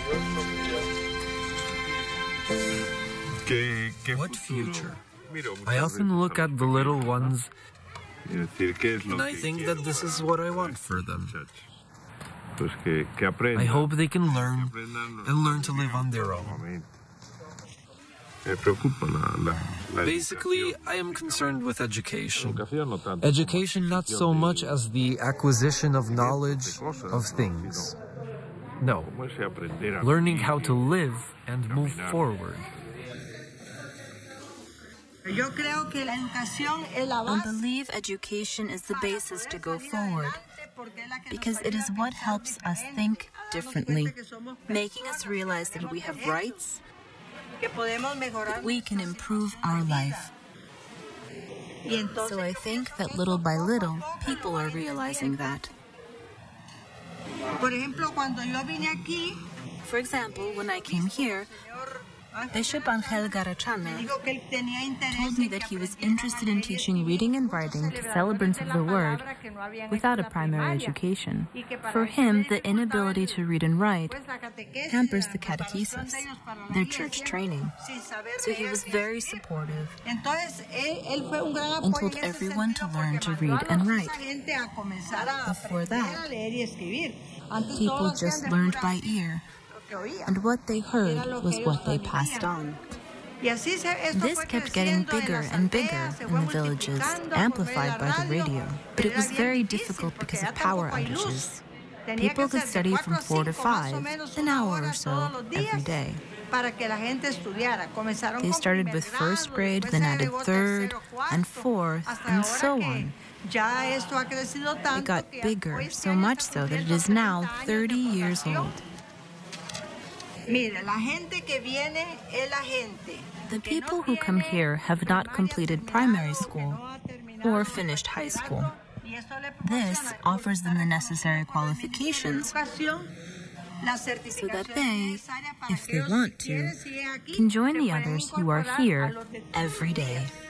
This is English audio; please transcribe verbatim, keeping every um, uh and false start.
What future? I often look at the little ones, and I think that this is what I want for them. I hope they can learn and learn to live on their own. Basically, I am concerned with education. Education not so much as the acquisition of knowledge of things. No, learning how to live and move forward. I believe education is the basis to go forward, because it is what helps us think differently, making us realize that we have rights, that we can improve our life. So I think that little by little, people are realizing that. For example, when I came here, Bishop Angel Garachana told me that he was interested in teaching reading and writing to celebrants of the Word without a primary education. For him, the inability to read and write hampers the catechesis, their church training. So he was very supportive and told everyone to learn to read and write. Before that, people just learned by ear, and what they heard was what they passed on. This kept getting bigger and bigger in the villages, amplified by the radio. But it was very difficult because of power outages. People could study from four to five, an hour or so, every day. They started with first grade, then added third and fourth, and so on. It got bigger, so much so that it is now thirty years old. The people who come here have not completed primary school or finished high school. This offers them the necessary qualifications so that they, if they want to, can join the others who are here every day.